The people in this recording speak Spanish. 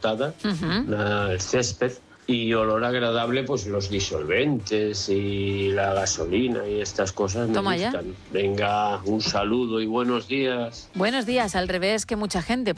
cortada, el césped, y olor agradable, pues los disolventes y la gasolina y estas cosas me Toma gustan. ya. Venga, un saludo y buenos días. Buenos días, al revés que mucha gente.